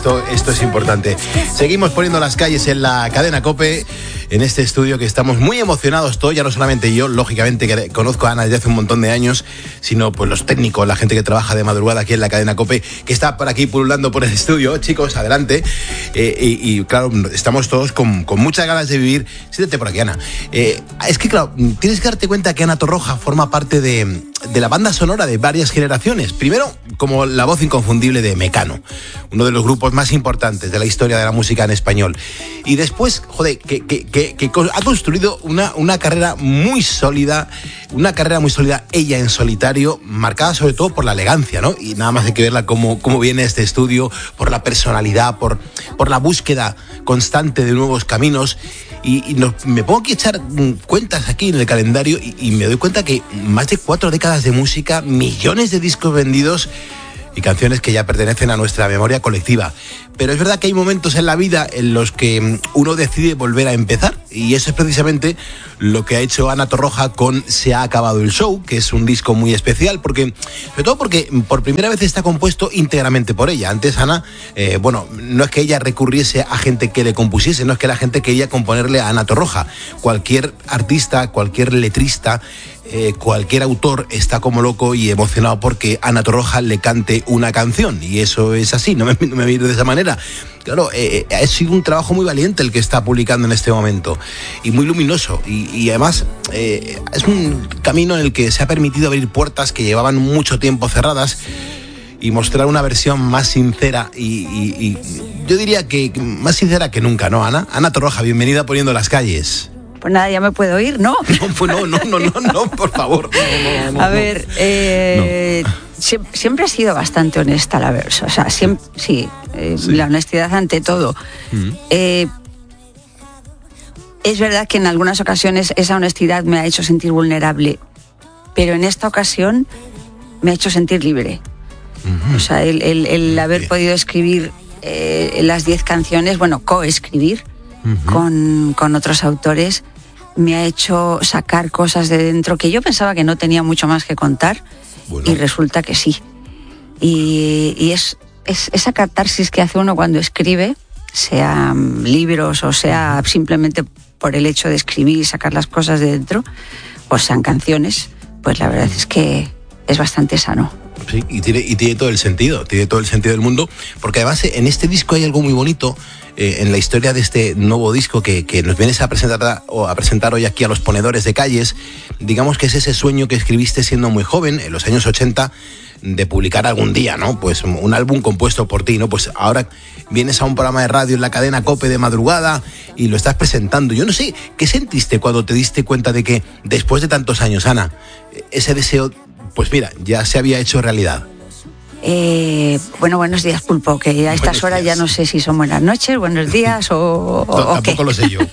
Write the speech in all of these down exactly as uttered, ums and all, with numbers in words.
esto, esto es importante. Seguimos poniendo las calles en la cadena COPE, en este estudio que estamos muy emocionados todos, ya no solamente yo, lógicamente que conozco a Ana desde hace un montón de años, sino pues los técnicos, la gente que trabaja de madrugada aquí en la cadena COPE, que está por aquí pululando por el estudio. Chicos, adelante. Eh, y, y claro, estamos todos con, con muchas ganas de vivir. Siéntate por aquí, Ana. Eh, es que claro, tienes que darte cuenta que Ana Torroja forma parte de, de la banda sonora de varias generaciones. Primero, como la voz inconfundible de Mecano, uno de los grupos más importantes de la historia de la música en español. Y después, joder, que, que, que, que ha construido una, una carrera muy sólida, una carrera muy sólida, ella en solitario, marcada sobre todo por la elegancia, ¿no? Y nada más hay que verla cómo, cómo viene este estudio, por la personalidad, por, por la búsqueda constante de nuevos caminos. Y, y nos, me pongo aquí a echar cuentas aquí en el calendario y, y me doy cuenta que más de cuatro décadas de música, millones de discos vendidos y canciones que ya pertenecen a nuestra memoria colectiva. Pero es verdad que hay momentos en la vida en los que uno decide volver a empezar, y eso es precisamente lo que ha hecho Ana Torroja con Se ha acabado el show, que es un disco muy especial, porque sobre todo porque por primera vez está compuesto íntegramente por ella. Antes Ana, eh, bueno, no es que ella recurriese a gente que le compusiese, no es que la gente quería componerle a Ana Torroja. Cualquier artista, cualquier letrista, Eh, cualquier autor está como loco y emocionado porque Ana Torroja le cante una canción, y eso es así, no me, no me miro de esa manera. Claro, eh, ha sido un trabajo muy valiente el que está publicando en este momento y muy luminoso, y, y además eh, es un camino en el que se ha permitido abrir puertas que llevaban mucho tiempo cerradas y mostrar una versión más sincera y, y, y yo diría que más sincera que nunca, ¿no, Ana? Ana Torroja, bienvenida a Poniendo las Calles. Pues nada, ya me puedo ir, ¿no? No, no, no, no, no, no, por favor. No, no, no, a ver, eh, no. siempre, siempre he sido bastante honesta, la verdad. O sea, siempre, sí, eh, sí, la honestidad ante todo. Mm. Eh, es verdad que en algunas ocasiones esa honestidad me ha hecho sentir vulnerable, pero en esta ocasión me ha hecho sentir libre. Mm-hmm. O sea, el, el, el haber okay. podido escribir eh, las diez canciones, bueno, coescribir mm-hmm. con, con otros autores, me ha hecho sacar cosas de dentro que yo pensaba que no tenía mucho más que contar, bueno. y resulta que sí. Y, y es, es esa catarsis que hace uno cuando escribe, sea libros o sea simplemente por el hecho de escribir y sacar las cosas de dentro, o sean canciones, pues la verdad es que es bastante sano. Sí, y tiene, y tiene todo el sentido, tiene todo el sentido del mundo, porque además en este disco hay algo muy bonito. Eh, en la historia de este nuevo disco que, que nos vienes a presentar, o a presentar hoy aquí a los ponedores de calles, digamos que es ese sueño que escribiste siendo muy joven, en los años ochenta, de publicar algún día, ¿no? Pues un álbum compuesto por ti, ¿no? Pues ahora vienes a un programa de radio en la cadena COPE de madrugada y lo estás presentando. Yo no sé, ¿qué sentiste cuando te diste cuenta de que después de tantos años, Ana, ese deseo, pues mira, ya se había hecho realidad? Eh, bueno, buenos días, Pulpo, que a estas buenos horas días. Ya no sé si son buenas noches, buenos días o, o Tampoco qué. Lo sé yo.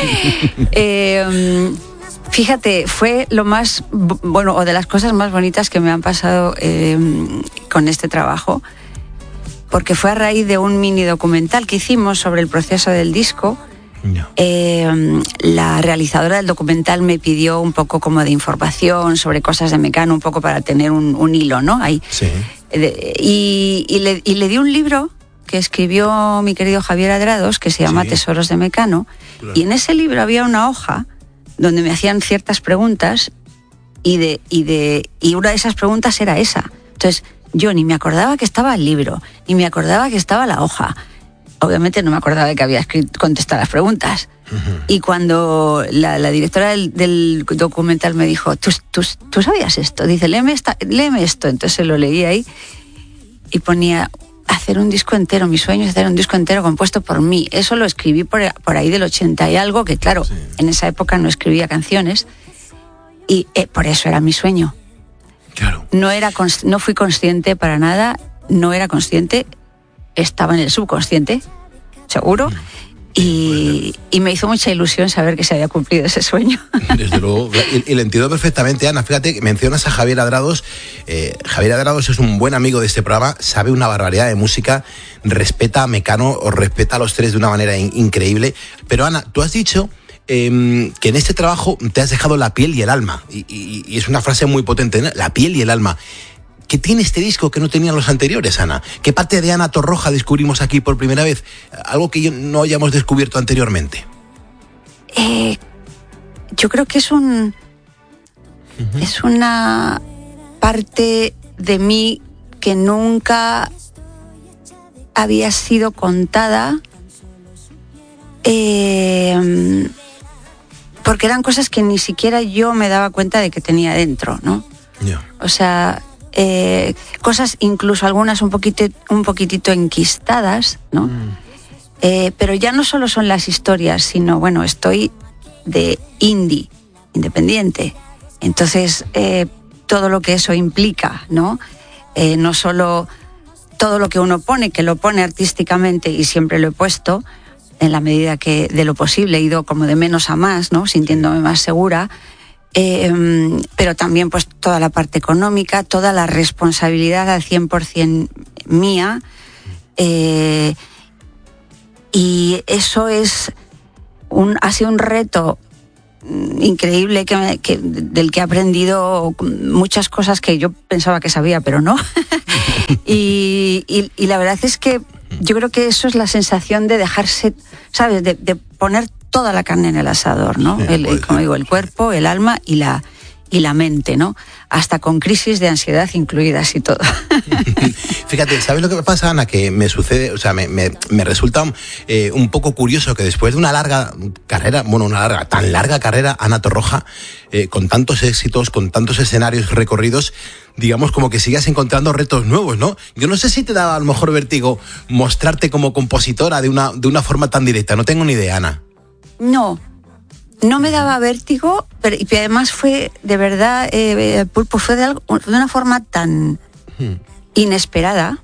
eh, fíjate, fue lo más, bueno, o de las cosas más bonitas que me han pasado eh, con este trabajo, porque fue a raíz de un mini documental que hicimos sobre el proceso del disco. No. Eh, la realizadora del documental me pidió un poco como de información sobre cosas de Mecano, un poco para tener un, un hilo, ¿no? Ahí. Sí. Y, y, le, y le di un libro que escribió mi querido Javier Adrados, que se llama sí. Tesoros de Mecano, claro. Y en ese libro había una hoja donde me hacían ciertas preguntas y, de, y, de, y una de esas preguntas era esa. Entonces yo ni me acordaba que estaba el libro, ni me acordaba que estaba la hoja. Obviamente no me acordaba de que había escrito, contestado las preguntas. Uh-huh. Y cuando la, la directora del, del documental me dijo, ¿Tú, tú, ¿tú sabías esto? Dice, léeme, esta, léeme esto. Entonces lo leí ahí y ponía, hacer un disco entero, mi sueño es hacer un disco entero compuesto por mí. Eso lo escribí por, por ahí del ochenta y algo, que claro, sí. En esa época no escribía canciones y eh, por eso era mi sueño. Claro. No, era, no fui consciente para nada, no era consciente, estaba en el subconsciente, seguro, y, y me hizo mucha ilusión saber que se había cumplido ese sueño. Desde luego, y, y lo entiendo perfectamente, Ana. Fíjate, mencionas a Javier Adrados. Eh, Javier Adrados es un buen amigo de este programa, sabe una barbaridad de música, respeta a Mecano, o respeta a los tres de una manera in- increíble. Pero Ana, tú has dicho eh, que en este trabajo te has dejado la piel y el alma, y, y, y es una frase muy potente, ¿no? La piel y el alma. ¿Qué tiene este disco que no tenían los anteriores, Ana? ¿Qué parte de Ana Torroja descubrimos aquí por primera vez? Algo que no hayamos descubierto anteriormente. Eh, yo creo que es un... Uh-huh. Es una parte de mí que nunca había sido contada, eh, porque eran cosas que ni siquiera yo me daba cuenta de que tenía dentro, ¿no? Yeah. O sea, eh, cosas incluso algunas un poquito, un poquitito enquistadas, ¿no? Mm. Eh, pero ya no solo son las historias, sino, bueno, estoy de indie, independiente. Entonces, eh, todo lo que eso implica, ¿no? Eh, no solo todo lo que uno pone, que lo pone artísticamente, y siempre lo he puesto, en la medida que de lo posible he ido como de menos a más, ¿no? Sintiéndome más segura, eh, pero también pues toda la parte económica, toda la responsabilidad al cien por ciento mía, eh, y eso es un, ha sido un reto increíble que, me, que del que he aprendido muchas cosas que yo pensaba que sabía, pero no. y, y, y la verdad es que yo creo que eso es la sensación de dejarse, ¿sabes? De, de poner toda la carne en el asador, ¿no? El, el, como digo, el cuerpo, el alma y la, y la mente, ¿no? Hasta con crisis de ansiedad incluidas y todo. Fíjate, ¿sabes lo que me pasa, Ana? Que me sucede, o sea, me, me, me resulta eh, un poco curioso que después de una larga carrera, bueno, una larga, tan larga carrera, Ana Torroja, eh, con tantos éxitos, con tantos escenarios recorridos, digamos como que sigas encontrando retos nuevos, ¿no? Yo no sé si te da a lo mejor vértigo mostrarte como compositora de una, de una forma tan directa, no tengo ni idea, Ana. No. No me daba vértigo, pero y además fue, de verdad, eh, Pulpo, fue de, algo, de una forma tan hmm. inesperada,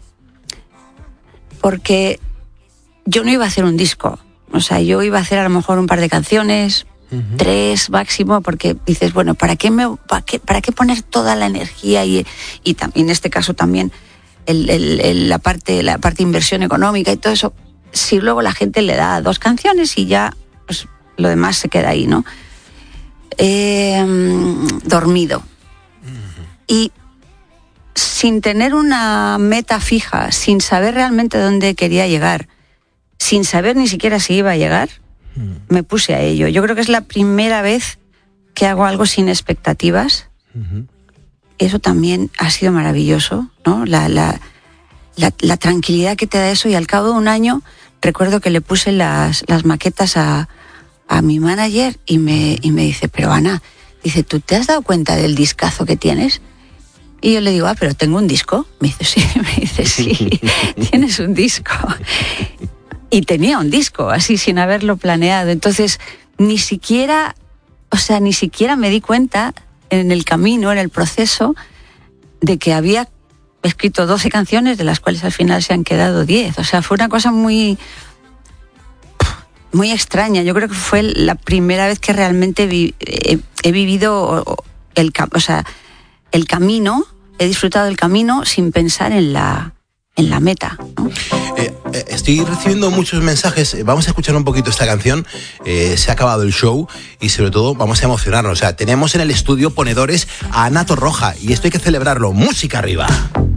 porque yo no iba a hacer un disco. O sea, yo iba a hacer a lo mejor un par de canciones, uh-huh. tres máximo, porque dices, bueno, ¿para qué, me, para qué, para qué poner toda la energía? Y, y también, en este caso también, el, el, el, la parte la parte de inversión económica y todo eso, si luego la gente le da dos canciones y ya... pues, lo demás se queda ahí, ¿no? Eh, dormido. Uh-huh. Y sin tener una meta fija, sin saber realmente dónde quería llegar, sin saber ni siquiera si iba a llegar, uh-huh. me puse a ello. Yo creo que es la primera vez que hago algo sin expectativas. Uh-huh. Eso también ha sido maravilloso, ¿no? La, la, la, la tranquilidad que te da eso, y al cabo de un año recuerdo que le puse las, las maquetas a a mi manager y me, y me dice, pero Ana, dice, ¿tú te has dado cuenta del discazo que tienes? Y yo le digo, ah, pero tengo un disco. Me dice, sí, me dice, sí, tienes un disco. Y tenía un disco, así sin haberlo planeado. Entonces, ni siquiera, o sea, ni siquiera me di cuenta en el camino, en el proceso, de que había escrito doce canciones, de las cuales al final se han quedado diez. O sea, fue una cosa muy... muy extraña. Yo creo que fue la primera vez que realmente vi, he, he vivido el, o sea, el camino, he disfrutado del camino sin pensar en la, en la meta, ¿no? Eh, eh, estoy recibiendo muchos mensajes. Vamos a escuchar un poquito esta canción. Eh, se ha acabado el show y sobre todo vamos a emocionarnos. O sea, tenemos en el estudio ponedores a Ana Torroja y esto hay que celebrarlo. Música arriba.